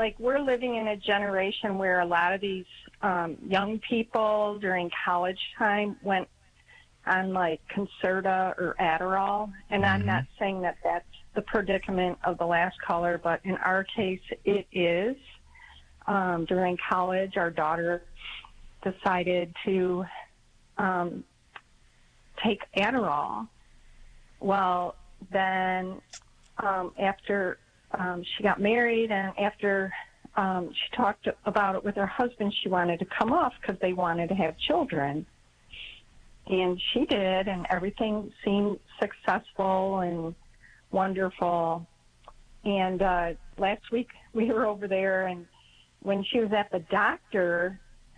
like we're living in a generation where a lot of these young people during college time went on like Concerta or Adderall. And I'm not saying that that's the predicament of the last caller, but in our case, it is. During college, our daughter decided to take Adderall. Well, then after she got married and after she talked about it with her husband, she wanted to come off because they wanted to have children. And she did, and everything seemed successful and wonderful. And last week we were over there, and when she was at the doctor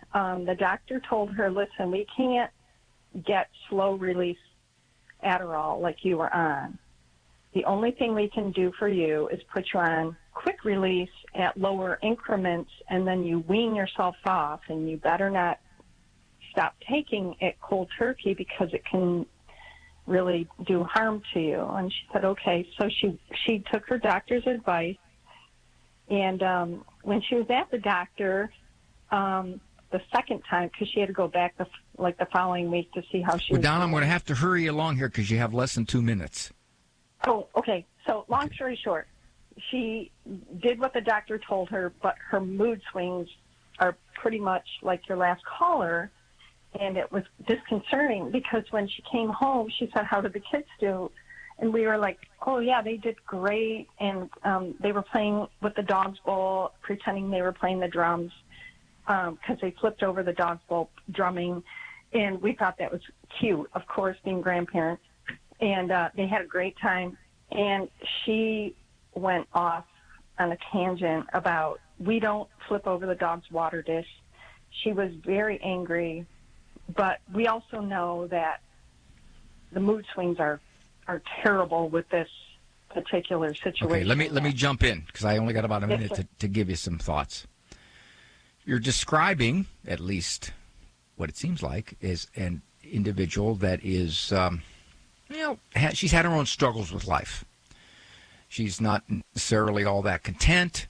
told her, listen, we can't get slow-release Adderall like you were on. The only thing we can do for you is put you on quick release at lower increments, and then you wean yourself off, and you better not stop taking it cold turkey because it can really do harm to you. And she said, okay. So she took her doctor's advice, and when she was at the doctor the second time, because she had to go back the following week to see how she was Donna, doing. I'm going to have to hurry along here because you have less than 2 minutes. Oh, okay. So long story short, she did what the doctor told her, but her mood swings are pretty much like your last caller, and it was disconcerting because when she came home, she said, how did the kids do? And we were like, oh, yeah, they did great, and they were playing with the dog's bowl, pretending they were playing the drums because they flipped over the dog's bowl drumming, and we thought that was cute, of course, being grandparents. And they had a great time, and she went off on a tangent about we don't flip over the dog's water dish. She was very angry, but we also know that the mood swings are terrible with this particular situation. Okay, let me jump in because I only got about a minute to give you some thoughts. You're describing, at least what it seems like, is an individual that is, she's had her own struggles with life. She's not necessarily all that content,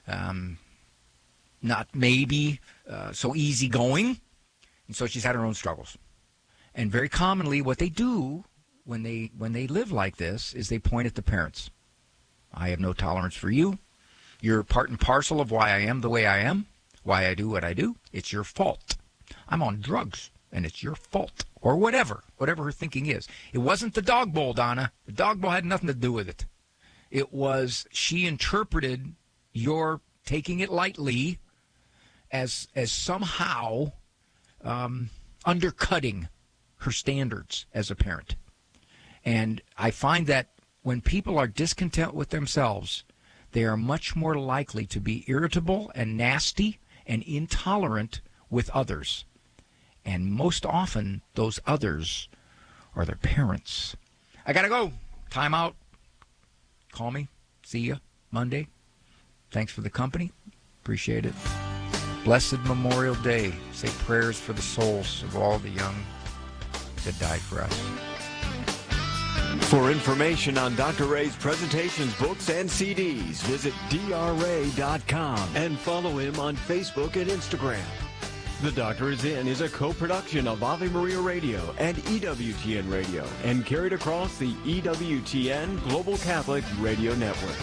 not maybe so easygoing, and so she's had her own struggles. And very commonly what they do when they live like this is they point at the parents. I have no tolerance for you. You're part and parcel of why I am the way I am, why I do what I do. It's your fault. I'm on drugs, and it's your fault. Or whatever her thinking is. It wasn't the dog bowl, Donna. The dog bowl had nothing to do with it. It was she interpreted your taking it lightly as somehow undercutting her standards as a parent. And I find that when people are discontent with themselves, they are much more likely to be irritable and nasty and intolerant with others. And most often, those others are their parents. I got to go. Time out. Call me. See you Monday. Thanks for the company. Appreciate it. Blessed Memorial Day. Say prayers for the souls of all the young that died for us. For information on Dr. Ray's presentations, books, and CDs, visit drray.com and follow him on Facebook and Instagram. The Doctor Is In is a co-production of Ave Maria Radio and EWTN Radio and carried across the EWTN Global Catholic Radio Network.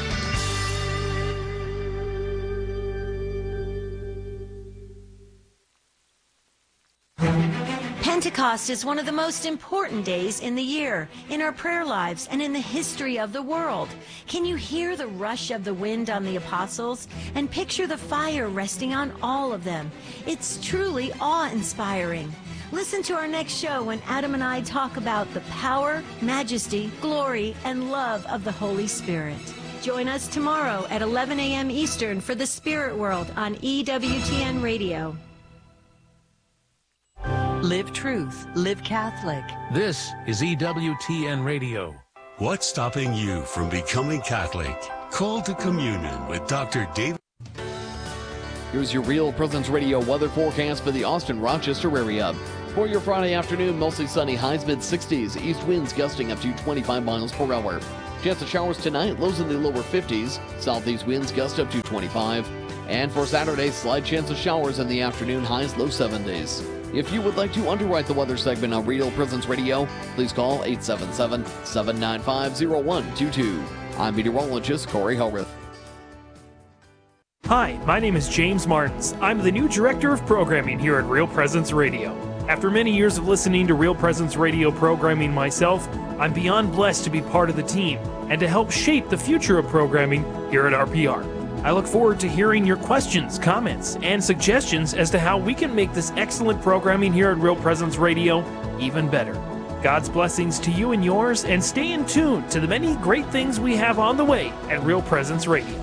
Pentecost is one of the most important days in the year, in our prayer lives, and in the history of the world. Can you hear the rush of the wind on the apostles and picture the fire resting on all of them? It's truly awe-inspiring. Listen to our next show when Adam and I talk about the power, majesty, glory, and love of the Holy Spirit. Join us tomorrow at 11 a.m. Eastern for the Spirit World on EWTN Radio. Live truth. Live Catholic. This is EWTN Radio. What's stopping you from becoming Catholic? Call to communion with Dr. David. Here's your Real Presence Radio weather forecast for the Austin-Rochester area. For your Friday afternoon, mostly sunny, highs mid-60s, east winds gusting up to 25 miles per hour. Chance of showers tonight, lows in the lower 50s. Southeast winds gust up to 25. And for Saturday, slight chance of showers in the afternoon, highs low 70s. If you would like to underwrite the weather segment on Real Presence Radio, please call 877-795-0122. I'm meteorologist Corey Hellrith. Hi, my name is James Martins. I'm the new Director of Programming here at Real Presence Radio. After many years of listening to Real Presence Radio programming myself, I'm beyond blessed to be part of the team and to help shape the future of programming here at RPR. I look forward to hearing your questions, comments, and suggestions as to how we can make this excellent programming here at Real Presence Radio even better. God's blessings to you and yours, and stay in tune to the many great things we have on the way at Real Presence Radio.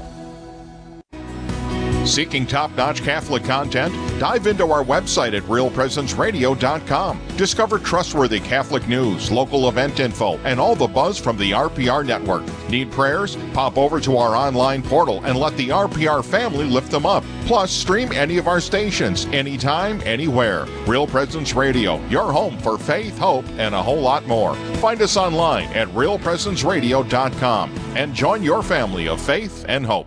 Seeking top-notch Catholic content? Dive into our website at realpresenceradio.com. Discover trustworthy Catholic news, local event info, and all the buzz from the RPR network. Need prayers? Pop over to our online portal and let the RPR family lift them up. Plus, stream any of our stations, anytime, anywhere. Real Presence Radio, your home for faith, hope, and a whole lot more. Find us online at realpresenceradio.com and join your family of faith and hope.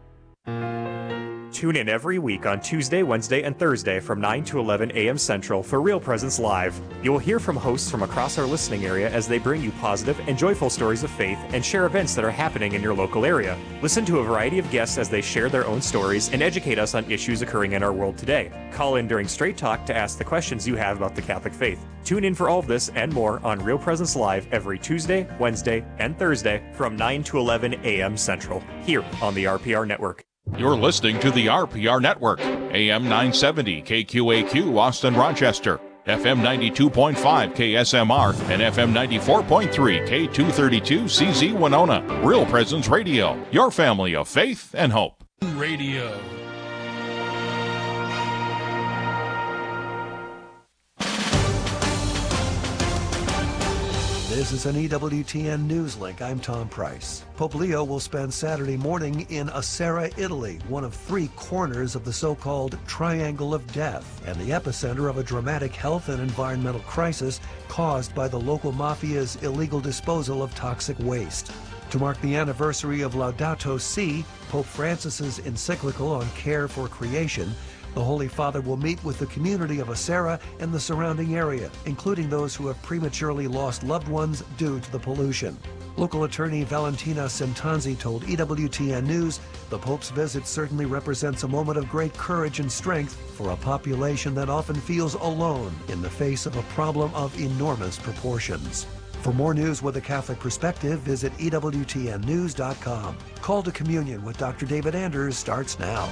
Tune in every week on Tuesday, Wednesday, and Thursday from 9 to 11 a.m. Central for Real Presence Live. You will hear from hosts from across our listening area as they bring you positive and joyful stories of faith and share events that are happening in your local area. Listen to a variety of guests as they share their own stories and educate us on issues occurring in our world today. Call in during Straight Talk to ask the questions you have about the Catholic faith. Tune in for all of this and more on Real Presence Live every Tuesday, Wednesday, and Thursday from 9 to 11 a.m. Central, here on the RPR Network. You're listening to the RPR Network, AM 970 KQAQ Austin Rochester, FM 92.5 KSMR, and FM 94.3 K232 CZ Winona. Real Presence Radio, your family of faith and hope. Radio. This is an EWTN News Link. I'm Tom Price. Pope Leo will spend Saturday morning in Asera, Italy, one of three corners of the so-called Triangle of Death, and the epicenter of a dramatic health and environmental crisis caused by the local mafia's illegal disposal of toxic waste. To mark the anniversary of Laudato Si, Pope Francis's encyclical on care for creation, the Holy Father will meet with the community of Asera and the surrounding area, including those who have prematurely lost loved ones due to the pollution. Local attorney Valentina Centanzi told EWTN News the Pope's visit certainly represents a moment of great courage and strength for a population that often feels alone in the face of a problem of enormous proportions. For more news with a Catholic perspective, visit EWTNnews.com. Call to Communion with Dr. David Anders starts now.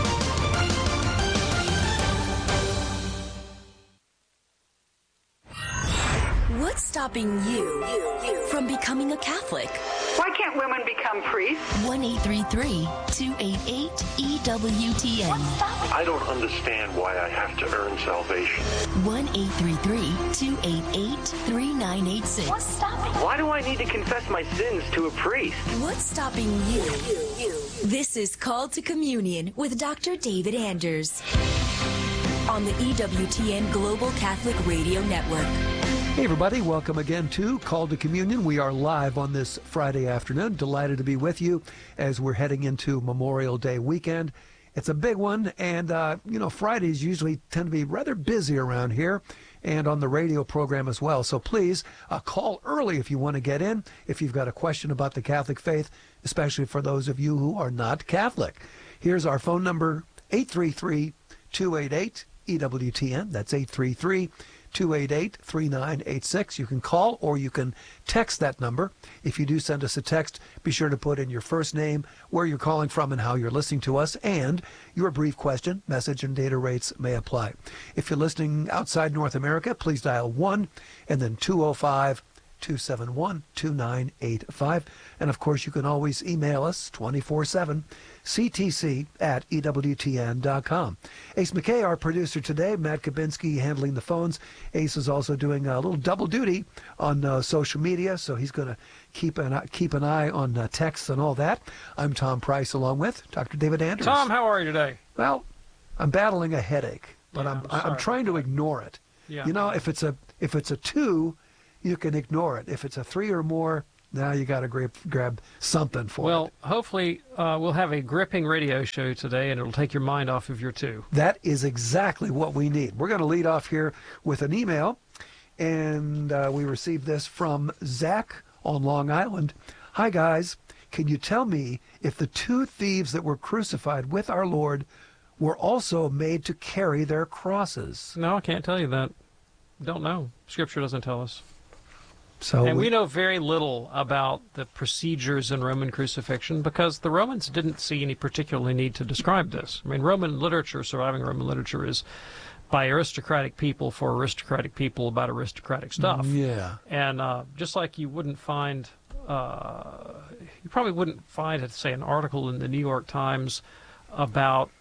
What's stopping you from becoming a Catholic? Why can't women become priests? 1-833-288-EWTN. I don't understand why I have to earn salvation. 1-833-288-3986. What's stopping? Why do I need to confess my sins to a priest? What's stopping you? This is Called to Communion with Dr. David Anders on the EWTN Global Catholic Radio Network. Hey everybody, welcome again to Call to Communion. We are live on this Friday afternoon. Delighted to be with you as we're heading into Memorial Day weekend. It's a big one, and Fridays usually tend to be rather busy around here and on the radio program as well. So please call early if you want to get in, if you've got a question about the Catholic faith, especially for those of you who are not Catholic. Here's our phone number, 833-288-EWTN. That's 833-288-3986. You can call or you can text that number. If you do send us a text, be sure to put in your first name, where you're calling from and how you're listening to us, and your brief question. Message and data rates may apply. If you're listening outside North America, please dial 1 and then 205-271-2985. And of course, you can always email us 24/7, ctc@ewtn.com. Ace McKay, our producer today, Matt Kabinski handling the phones. Ace is also doing a little double duty on social media, so he's going to keep an eye on texts and all that. I'm Tom Price, along with Dr. David Anders. Tom, how are you today? Well, I'm battling a headache, but Yeah, I'm trying to ignore it. Yeah. You know, if it's a 2, you can ignore it. If it's a 3 or more, Now you got to grab something for it. Well, hopefully we'll have a gripping radio show today, and it'll take your mind off of your two. That is exactly what we need. We're going to lead off here with an email, and we received this from Zach on Long Island. Hi, guys. Can you tell me if the two thieves that were crucified with our Lord were also made to carry their crosses? No, I can't tell you that. Don't know. Scripture doesn't tell us. And we know very little about the procedures in Roman crucifixion because the Romans didn't see any particular need to describe this. I mean, Roman literature, surviving Roman literature, is by aristocratic people for aristocratic people about aristocratic stuff. Yeah. And just like you wouldn't find, you probably wouldn't find, say, an article in the New York Times about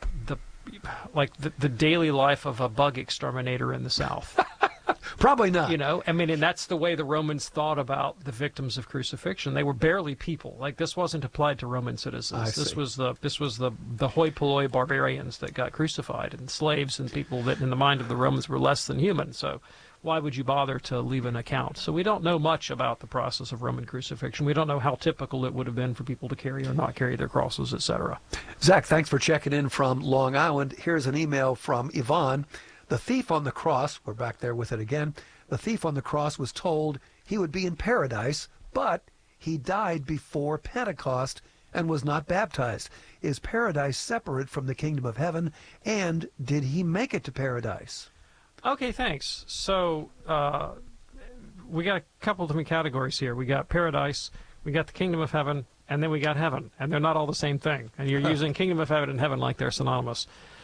the daily life of a bug exterminator in the South. Probably not. You know, I mean, and that's the way the Romans thought about the victims of crucifixion. They were barely people. Like, this wasn't applied to Roman citizens. This was the hoi polloi barbarians that got crucified, and slaves and people that in the mind of the Romans were less than human. So why would you bother to leave an account? So we don't know much about the process of Roman crucifixion. We don't know how typical it would have been for people to carry or not carry their crosses, etc. Zach, thanks for checking in from Long Island. Here's an email from Yvonne. The thief on the cross, we're back there with it again, the thief on the cross was told he would be in paradise, but he died before Pentecost and was not baptized. Is paradise separate from the kingdom of heaven, and did he make it to paradise? Okay, thanks. So we got a couple of different categories here. We got paradise, we got the kingdom of heaven, and then we got heaven, and they're not all the same thing. And you're using kingdom of heaven and heaven like they're synonymous.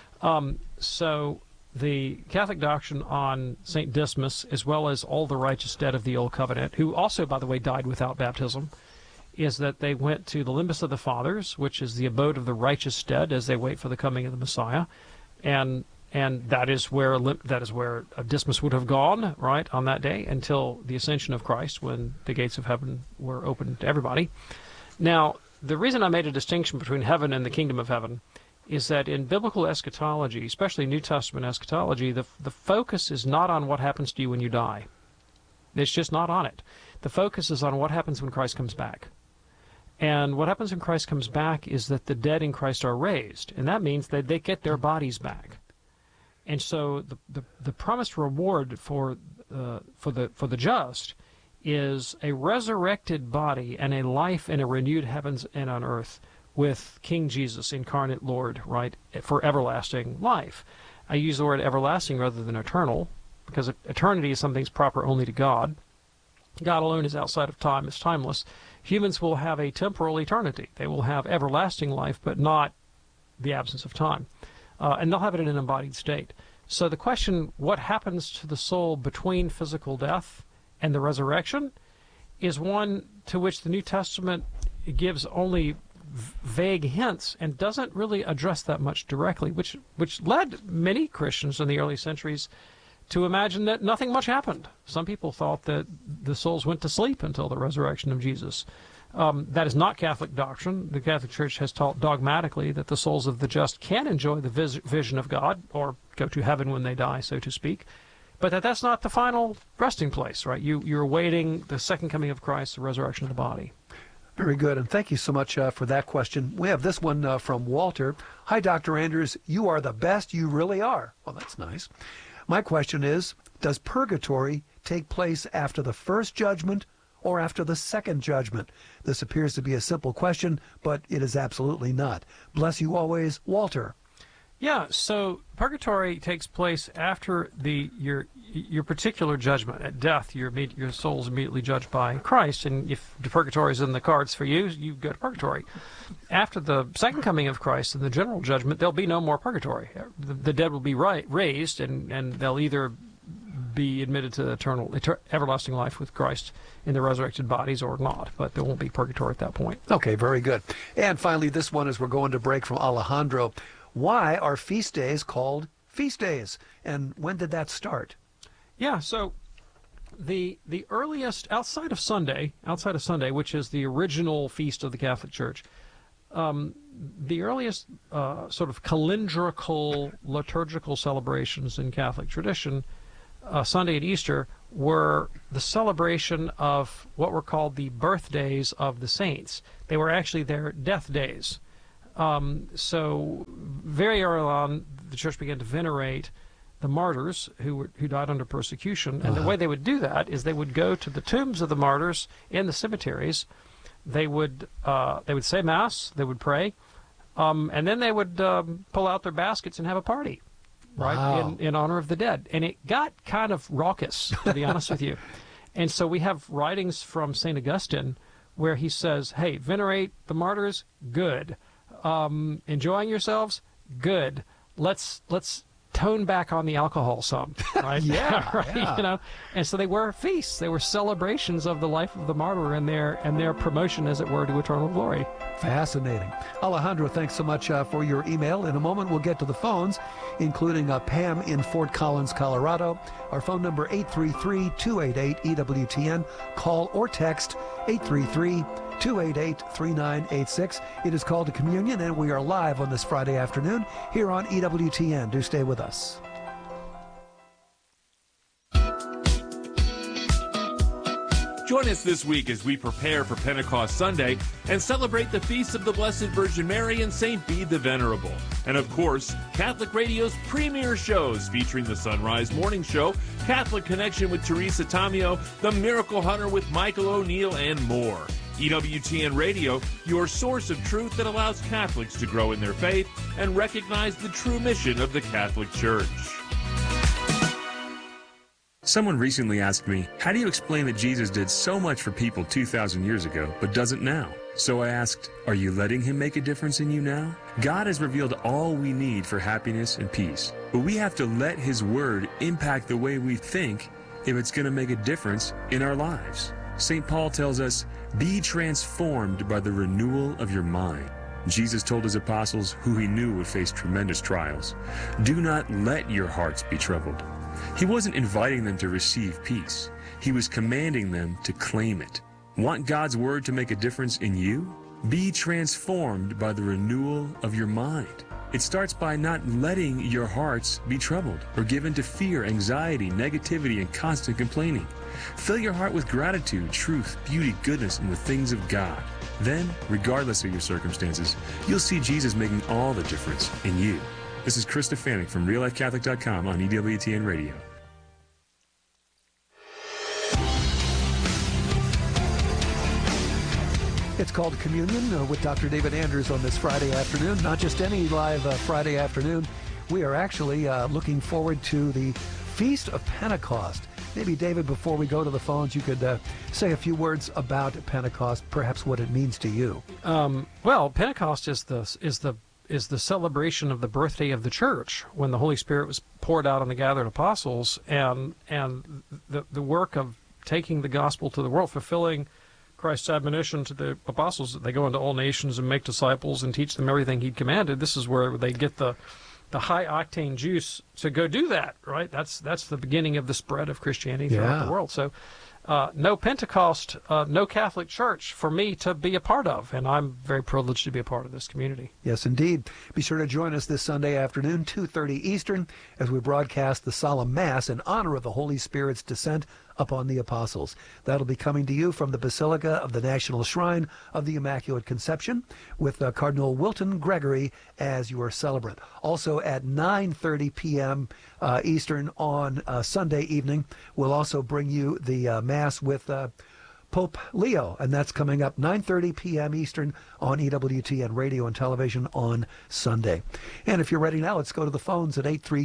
So the Catholic doctrine on St. Dismas, as well as all the righteous dead of the Old Covenant, who also, by the way, died without baptism, is that they went to the limbus of the fathers, which is the abode of the righteous dead as they wait for the coming of the Messiah, and that is where Dismas would have gone, right, on that day until the ascension of Christ, when the gates of heaven were opened to everybody. Now, the reason I made a distinction between heaven and the kingdom of heaven is that in biblical eschatology, especially New Testament eschatology, the focus is not on what happens to you when you die. It's just not on it. The focus is on what happens when Christ comes back. And what happens when Christ comes back is that the dead in Christ are raised, and that means that they get their bodies back. And so the promised reward for the just is a resurrected body and a life in a renewed heavens and on earth, with King Jesus, incarnate Lord, right, for everlasting life. I use the word everlasting rather than eternal, because eternity is something that's proper only to God. God alone is outside of time, is timeless. Humans will have a temporal eternity. They will have everlasting life, but not the absence of time. And they'll have it in an embodied state. So the question, what happens to the soul between physical death and the resurrection, is one to which the New Testament gives only vague hints and doesn't really address that much directly, which led many Christians in the early centuries to imagine that nothing much happened. Some people thought that the souls went to sleep until the resurrection of Jesus. That is not Catholic doctrine. The Catholic Church has taught dogmatically that the souls of the just can enjoy the vision of God, or go to heaven when they die, so to speak, but that's not the final resting place, right? You're awaiting the second coming of Christ, the resurrection of the body. Very good, and thank you so much for that question. We have this one from Walter. Hi, Dr. Anders. You are the best. You really are. Well, that's nice. My question is, does purgatory take place after the first judgment or after the second judgment? This appears to be a simple question, but it is absolutely not. Bless you always, Walter. Yeah, so purgatory takes place after your particular judgment. At death, your soul's immediately judged by Christ, and if the purgatory is in the cards for you, you go to purgatory. After the second coming of Christ and the general judgment, there'll be no more purgatory. The dead will be raised, and they'll either be admitted to everlasting life with Christ in the resurrected bodies or not, but there won't be purgatory at that point. Okay, very good. And finally, this one as we're going to break, from Alejandro. Why are feast days called feast days, and when did that start? Yeah, so the earliest, outside of Sunday, which is the original feast of the Catholic Church, the earliest sort of calendrical liturgical celebrations in Catholic tradition, Sunday and Easter, were the celebration of what were called the birthdays of the saints. They were actually their death days. So very early on, the church began to venerate the martyrs who died under persecution. And the way they would do that is they would go to the tombs of the martyrs in the cemeteries. They would say Mass, they would pray, and then they would pull out their baskets and have a party, right, in honor of the dead. And it got kind of raucous, to be honest with you. And so we have writings from St. Augustine where he says, hey, venerate the martyrs, good. Enjoying yourselves, good. Let's tone back on the alcohol some, right? Right. You know, and so they were feasts. They were celebrations of the life of the martyr and their promotion, as it were, to eternal glory. Fascinating. Alejandro, thanks so much for your email. In a moment, we'll get to the phones, including Pam in Fort Collins, Colorado. Our phone number, 833-288-EWTN. Call or text 833-288-3986. It is called to Communion, and we are live on this Friday afternoon here on EWTN. Do stay with us. Join us this week as we prepare for Pentecost Sunday and celebrate the feasts of the Blessed Virgin Mary and St. Bede the Venerable. And of course, Catholic Radio's premier shows featuring the Sunrise Morning Show, Catholic Connection with Teresa Tamio, The Miracle Hunter with Michael O'Neill, and more. EWTN Radio, your source of truth that allows Catholics to grow in their faith and recognize the true mission of the Catholic Church. Someone recently asked me, how do you explain that Jesus did so much for people 2,000 years ago, but doesn't now? So I asked, are you letting him make a difference in you now? God has revealed all we need for happiness and peace, but we have to let his word impact the way we think if it's going to make a difference in our lives. St. Paul tells us, be transformed by the renewal of your mind. Jesus told his apostles, who he knew would face tremendous trials, do not let your hearts be troubled. He wasn't inviting them to receive peace. He was commanding them to claim it. Want God's word to make a difference in you? Be transformed by the renewal of your mind. It starts by not letting your hearts be troubled or given to fear, anxiety, negativity, and constant complaining. Fill your heart with gratitude, truth, beauty, goodness, and the things of God. Then, regardless of your circumstances, you'll see Jesus making all the difference in you. This is Chris Stefanik from RealLifeCatholic.com on EWTN Radio. It's called Communion with Dr. David Anders on this Friday afternoon. Not just any live Friday afternoon. We are actually looking forward to the Feast of Pentecost. Maybe, David, before we go to the phones, you could say a few words about Pentecost, perhaps what it means to you. Well, Pentecost is the celebration of the birthday of the church, when the Holy Spirit was poured out on the gathered apostles, and the work of taking the gospel to the world, fulfilling Christ's admonition to the apostles that they go into all nations and make disciples and teach them everything he'd commanded. This is where they get the high-octane juice to go do that, right? That's the beginning of the spread of Christianity throughout the world. So no Pentecost, no Catholic Church for me to be a part of, and I'm very privileged to be a part of this community. Yes, indeed. Be sure to join us this Sunday afternoon, 2:30 Eastern, as we broadcast the Solemn Mass in honor of the Holy Spirit's descent upon the apostles. That'll be coming to you from the Basilica of the National Shrine of the Immaculate Conception, with Cardinal Wilton Gregory as your celebrant. Also at 9:30 p.m. Eastern on Sunday evening, we'll also bring you the Mass with Pope Leo, and that's coming up 9:30 p.m. Eastern on EWTN Radio and Television on Sunday. And if you're ready now, let's go to the phones at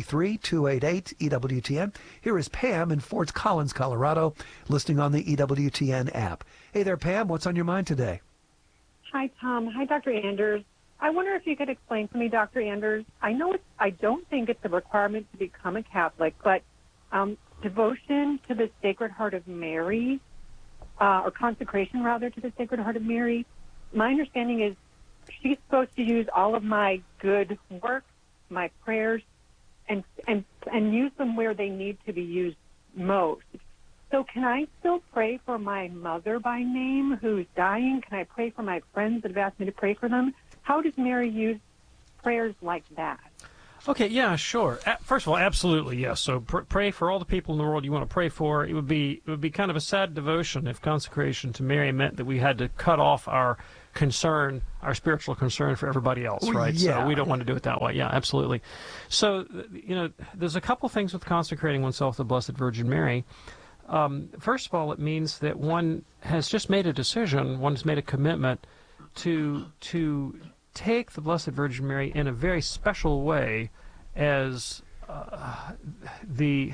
833-288-EWTN. Here is Pam in Fort Collins, Colorado, listening on the EWTN app. Hey there, Pam. What's on your mind today? Hi, Tom. Hi, Dr. Anders. I wonder if you could explain to me, Dr. Anders, I don't think it's a requirement to become a Catholic, but devotion to the Sacred Heart of Mary, or consecration, rather, to the Sacred Heart of Mary, my understanding is she's supposed to use all of my good work, my prayers, and use them where they need to be used most. So can I still pray for my mother by name who's dying? Can I pray for my friends that have asked me to pray for them? How does Mary use prayers like that? Okay, yeah, sure. First of all, absolutely, yes. So pray for all the people in the world you want to pray for. It would be kind of a sad devotion if consecration to Mary meant that we had to cut off our concern, our spiritual concern for everybody else, right? Yeah. So we don't want to do it that way. Yeah, absolutely. So, there's a couple things with consecrating oneself to the Blessed Virgin Mary. First of all, it means that one has just made a decision, one has made a commitment to take the Blessed Virgin Mary in a very special way as the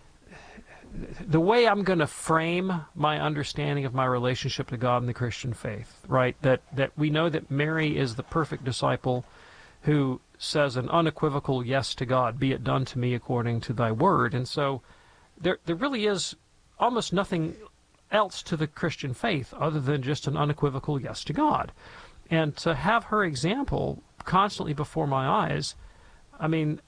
way I'm going to frame my understanding of my relationship to God and the Christian faith, right? That we know that Mary is the perfect disciple who says an unequivocal yes to God, be it done to me according to thy word. And so there really is almost nothing else to the Christian faith other than just an unequivocal yes to God. And to have her example constantly before my eyes, I mean,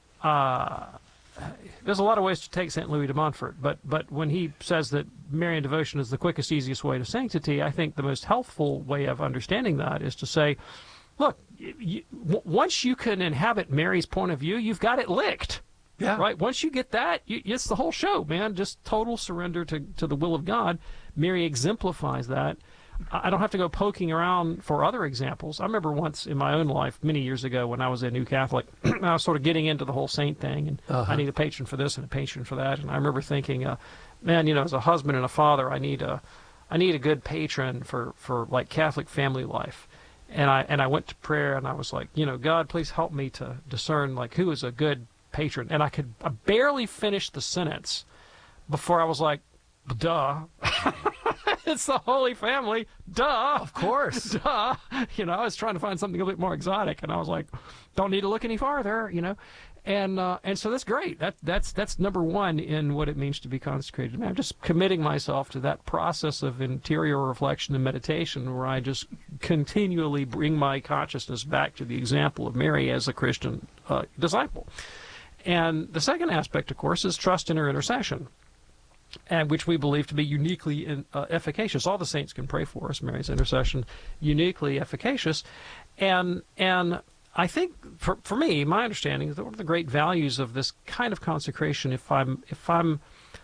there's a lot of ways to take St. Louis de Montfort, but when he says that Marian devotion is the quickest, easiest way to sanctity, I think the most healthful way of understanding that is to say, look, once you can inhabit Mary's point of view, you've got it licked. Yeah. Right? Once you get that, it's the whole show, man. Just total surrender to the will of God. Mary exemplifies that. I don't have to go poking around for other examples. I remember once in my own life, many years ago, when I was a new Catholic, I was sort of getting into the whole saint thing, and I need a patron for this and a patron for that. And I remember thinking, man, as a husband and a father, I need a good patron for like Catholic family life. And I went to prayer, and I was like, God, please help me to discern like who is a good patron. And I barely finished the sentence before I was like, duh. It's the Holy Family. Duh. Of course. Duh. I was trying to find something a bit more exotic, and I was like, don't need to look any farther, And so that's great. That's number one in what it means to be consecrated. I'm just committing myself to that process of interior reflection and meditation where I just continually bring my consciousness back to the example of Mary as a Christian disciple. And the second aspect, of course, is trust in her intercession, and which we believe to be uniquely efficacious. All the saints can pray for us. Mary's intercession, uniquely efficacious. And I think, for me, my understanding is that one of the great values of this kind of consecration, if I'm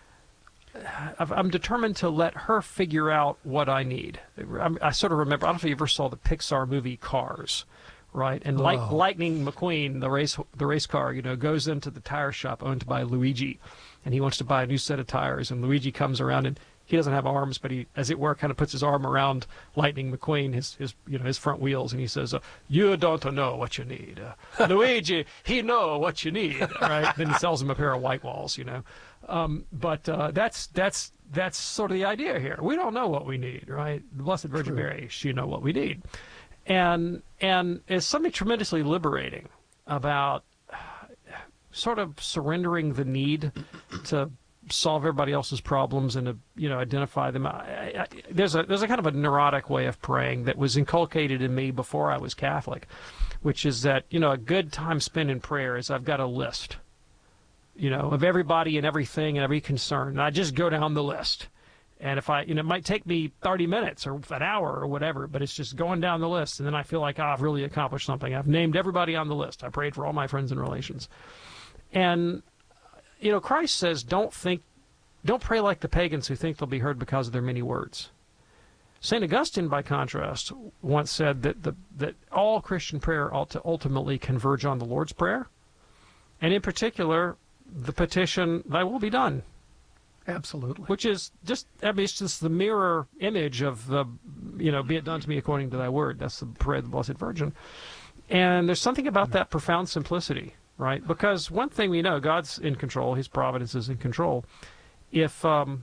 determined to let her figure out what I need. I sort of remember, I don't know if you ever saw the Pixar movie Cars, right? And Lightning McQueen, the race car, goes into the tire shop owned by Luigi, and he wants to buy a new set of tires. And Luigi comes around, and he doesn't have arms, but he, as it were, kind of puts his arm around Lightning McQueen, his front wheels, and he says, "You don't know what you need, Luigi. He know what you need." Right? Then he sells him a pair of white walls, But that's sort of the idea here. We don't know what we need, right? The Blessed Virgin Mary, she know what we need. And it's something tremendously liberating about sort of surrendering the need to solve everybody else's problems and to identify them. There's a kind of a neurotic way of praying that was inculcated in me before I was Catholic, which is that a good time spent in prayer is I've got a list, of everybody and everything and every concern, and I just go down the list. And if it might take me 30 minutes or an hour or whatever, but it's just going down the list. And then I feel like, I've really accomplished something. I've named everybody on the list. I prayed for all my friends and relations. And, Christ says, don't pray like the pagans who think they'll be heard because of their many words. St. Augustine, by contrast, once said that all Christian prayer ought to ultimately converge on the Lord's Prayer. And in particular, the petition, thy will be done. Absolutely. Which is it's just the mirror image of the, be it done to me according to thy word. That's the prayer of the Blessed Virgin. And there's something about that profound simplicity, right? Because one thing we know, God's in control. His providence is in control. If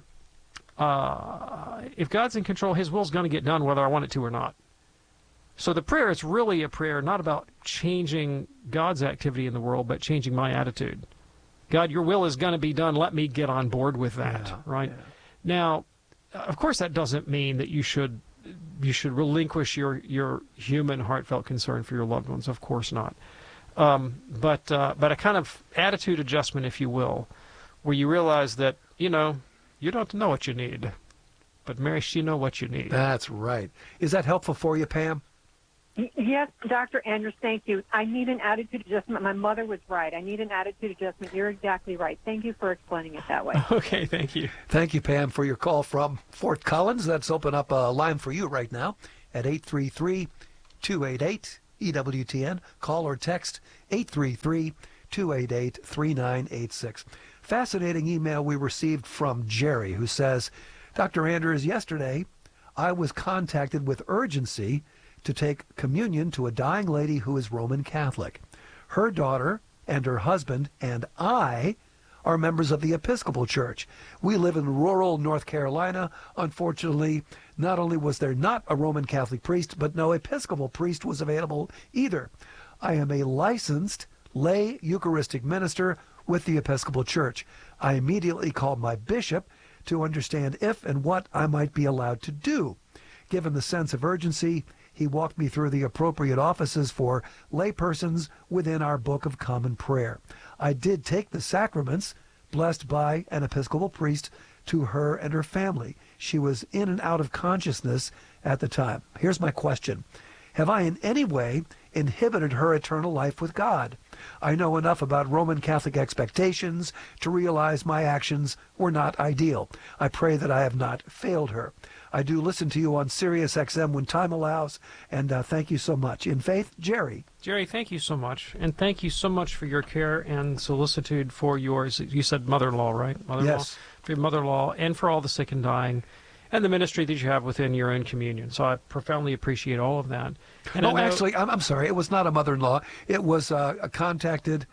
God's in control, His will's going to get done whether I want it to or not. So the prayer is really a prayer not about changing God's activity in the world, but changing my attitude. God, your will is going to be done. Let me get on board with that, right? Yeah. Now, of course, that doesn't mean that you should relinquish your human, heartfelt concern for your loved ones. Of course not. But a kind of attitude adjustment, if you will, where you realize that you don't know what you need, but Mary, she know what you need. That's right. Is that helpful for you, Pam? Yes, Dr. Andrews, thank you. I need an attitude adjustment. My mother was right. I need an attitude adjustment. You're exactly right. Thank you for explaining it that way. Okay, thank you. Thank you, Pam, for your call from Fort Collins. Let's open up a line for you right now at 833-288-EWTN. Call or text 833-288-3986. Fascinating email we received from Jerry, who says, Dr. Andrews, yesterday I was contacted with urgency to take communion to a dying lady who is Roman Catholic. Her daughter and her husband and I are members of the Episcopal Church. We live in rural North Carolina. Unfortunately, not only was there not a Roman Catholic priest, but no Episcopal priest was available either. I am a licensed lay Eucharistic minister with the Episcopal Church. I immediately called my bishop to understand if and what I might be allowed to do. Given the sense of urgency, he walked me through the appropriate offices for laypersons within our Book of Common Prayer. I did take the sacraments, blessed by an Episcopal priest, to her and her family. She was in and out of consciousness at the time. Here's my question. Have I in any way inhibited her eternal life with God? I know enough about Roman Catholic expectations to realize my actions were not ideal. I pray that I have not failed her. I do listen to you on Sirius XM when time allows, and thank you so much. In faith, Jerry. Jerry, thank you so much, and thank you so much for your care and solicitude for yours. You said mother-in-law, right? Mother-in-law? Yes. For your mother-in-law and for all the sick and dying, and the ministry that you have within your own communion. So I profoundly appreciate all of that. And actually, I'm sorry. It was not a mother-in-law. It was contacted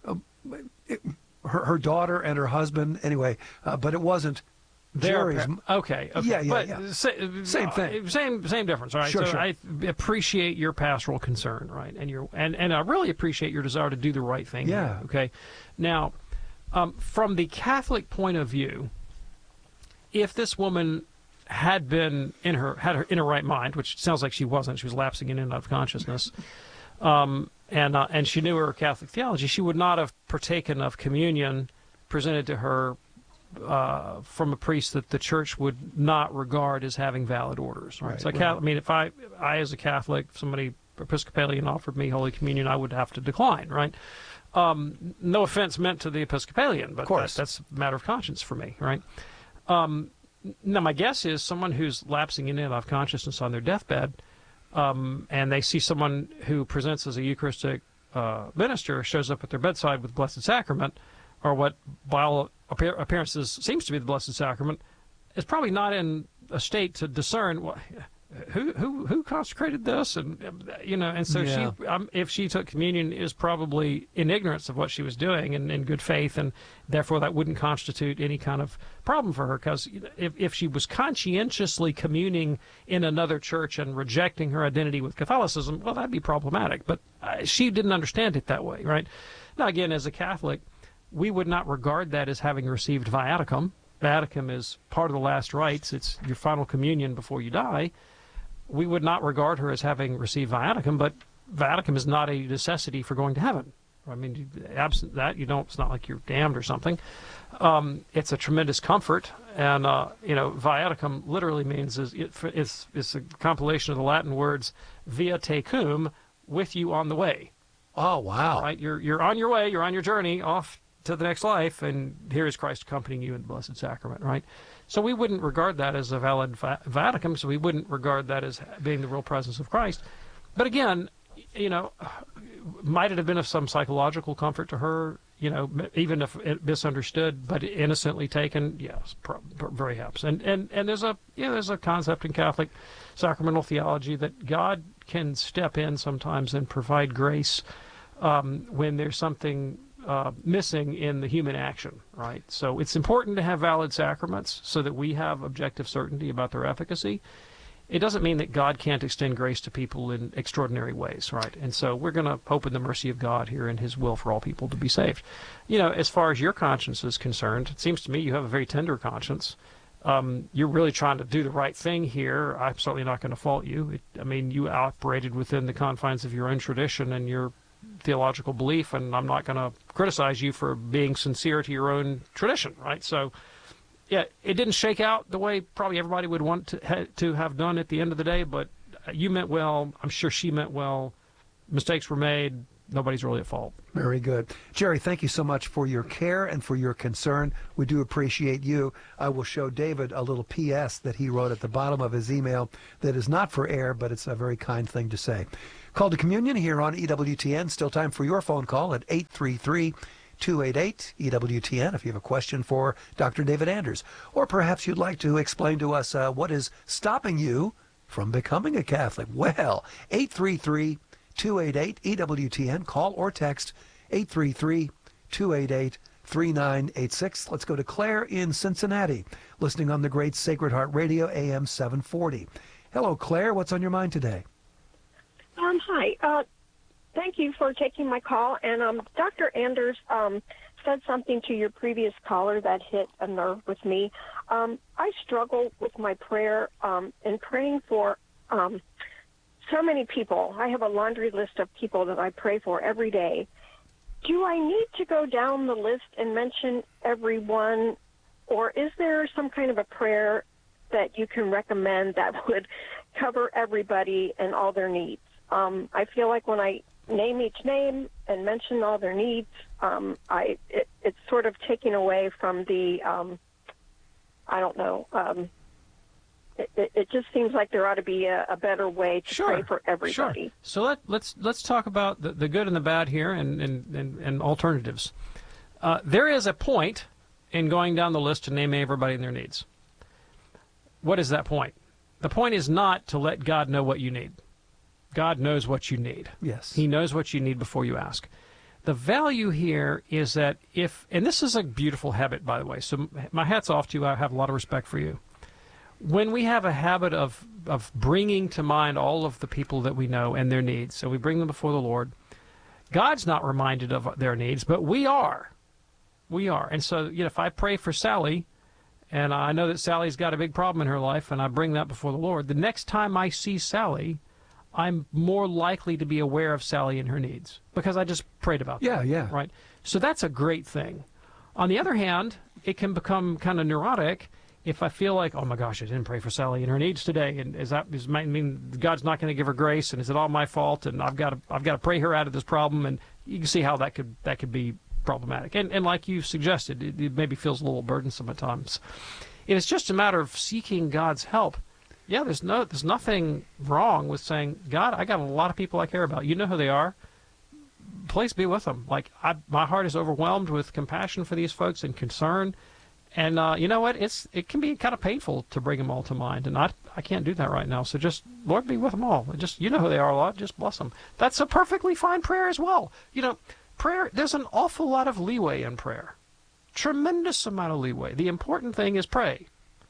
her daughter and her husband. Anyway, but it wasn't Jerry's. Okay. Yeah. But yeah. Same thing. Same difference, right? Sure, so sure. I appreciate your pastoral concern, right? And I really appreciate your desire to do the right thing. Yeah. Here, okay. Now, from the Catholic point of view, if this woman had been in her right mind, which sounds like she wasn't, she was lapsing in and out of consciousness, and she knew her Catholic theology, she would not have partaken of communion presented to her from a priest that the church would not regard as having valid orders. Right. So, I mean, if I as a Catholic, if somebody Episcopalian offered me Holy Communion, I would have to decline. Right. No offense meant to the Episcopalian, but that's a matter of conscience for me. Right. Now, my guess is someone who's lapsing in and out of consciousness on their deathbed, and they see someone who presents as a Eucharistic minister, shows up at their bedside with Blessed Sacrament, or what by all appearances seems to be the Blessed Sacrament, is probably not in a state to discern who consecrated this, and and so Yeah. she, if she took communion, is probably in ignorance of what she was doing and in good faith, and therefore that wouldn't constitute any kind of problem for her, because if she was conscientiously communing in another church and rejecting her identity with Catholicism, well, that'd be problematic. But she didn't understand it that way, right? Now, again, as a Catholic, we would not regard that as having received viaticum. Viaticum is part of the last rites. It's your final communion before you die. We would not regard her as having received viaticum, but viaticum is not a necessity for going to heaven. I mean, absent that, it's not like you're damned or something. It's a tremendous comfort, and viaticum literally means it's a compilation of the Latin words via tecum, with you on the way. Oh, wow! Right, you're on your way, you're on your journey off to the next life, and here is Christ accompanying you in the Blessed Sacrament, right? So we wouldn't regard that as a valid viaticum, so we wouldn't regard that as being the real presence of Christ. But again, might it have been of some psychological comfort to her, even if it misunderstood, but innocently taken? Yes, very perhaps. And there's a concept in Catholic sacramental theology that God can step in sometimes and provide grace when there's something missing in the human action, right? So it's important to have valid sacraments so that we have objective certainty about their efficacy. It doesn't mean that God can't extend grace to people in extraordinary ways, right? And so we're going to hope in the mercy of God here and his will for all people to be saved. As far as your conscience is concerned, it seems to me you have a very tender conscience. You're really trying to do the right thing here. I'm certainly not going to fault you. You operated within the confines of your own tradition and your theological belief, and I'm not going to criticize you for being sincere to your own tradition, right? So, yeah, it didn't shake out the way probably everybody would want to have done at the end of the day, but you meant well. I'm sure she meant well. Mistakes were made. Nobody's really at fault. Very good. Jerry, thank you so much for your care and for your concern. We do appreciate you. I will show David a little P.S. that he wrote at the bottom of his email that is not for air, but it's a very kind thing to say. Call to Communion here on EWTN. Still time for your phone call at 833-288-EWTN if you have a question for Dr. David Anders. Or perhaps you'd like to explain to us what is stopping you from becoming a Catholic. Well, 833-288-EWTN. Call or text 833-288-3986. Let's go to Claire in Cincinnati, listening on the great Sacred Heart Radio, AM 740. Hello, Claire. What's on your mind today? Hi. Thank you for taking my call. And Dr. Anders said something to your previous caller that hit a nerve with me. I struggle with my prayer and praying for so many people. I have a laundry list of people that I pray for every day. Do I need to go down the list and mention everyone, or is there some kind of a prayer that you can recommend that would cover everybody and all their needs? I feel like when I name each name and mention all their needs, it's sort of taking away from the, I don't know, it just seems like there ought to be a better way to pray for everybody. Sure. So let's talk about the good and the bad here and alternatives. There is a point in going down the list to name everybody and their needs. What is that point? The point is not to let God know what you need. God knows what you need. Yes. He knows what you need before you ask. The value here is that and this is a beautiful habit, by the way, so my hat's off to you. I have a lot of respect for you. When we have a habit of bringing to mind all of the people that we know and their needs, so we bring them before the Lord, God's not reminded of their needs, but we are. We are. And so, if I pray for Sally, and I know that Sally's got a big problem in her life, and I bring that before the Lord, the next time I see Sally, I'm more likely to be aware of Sally and her needs because I just prayed about that. Yeah. Right? So that's a great thing. On the other hand, it can become kind of neurotic if I feel like, oh my gosh, I didn't pray for Sally and her needs today, and does that mean God's not going to give her grace, and is it all my fault, and I've got to pray her out of this problem, and you can see how that could be problematic. And like you suggested, it maybe feels a little burdensome at times. If it's just a matter of seeking God's help, yeah, there's nothing wrong with saying, God, I got a lot of people I care about. You know who they are. Please be with them. Like my heart is overwhelmed with compassion for these folks and concern. And you know what? It can be kind of painful to bring them all to mind, and I can't do that right now. So just, Lord, be with them all. Just, you know who they are a lot. Just bless them. That's a perfectly fine prayer as well. Prayer. There's an awful lot of leeway in prayer. Tremendous amount of leeway. The important thing is pray.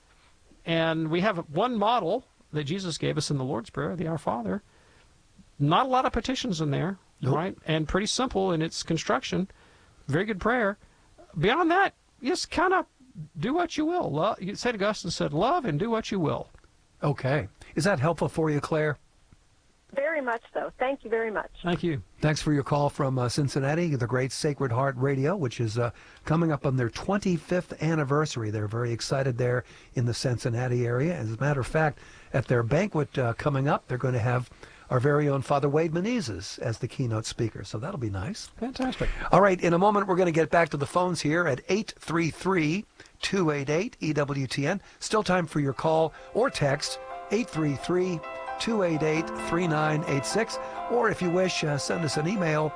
And we have one model that Jesus gave us in the Lord's Prayer, the Our Father. Not a lot of petitions in there, right? And pretty simple in its construction. Very good prayer. Beyond that, just kind of do what you will. St. Augustine said, love and do what you will. Okay. Is that helpful for you, Claire? Very much so. Thank you very much. Thank you. Thanks for your call from Cincinnati, the great Sacred Heart Radio, which is coming up on their 25th anniversary. They're very excited there in the Cincinnati area. As a matter of fact, at their banquet coming up, they're going to have our very own Father Wade Menezes as the keynote speaker. So that'll be nice. Fantastic. All right, in a moment, we're going to get back to the phones here at 833-288-EWTN. Still time for your call or text, 833-288-3986. Or if you wish, send us an email,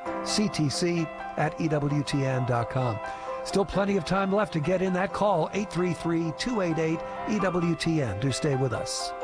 ctc@ewtn.com. Still plenty of time left to get in that call, 833-288-EWTN. Do stay with us.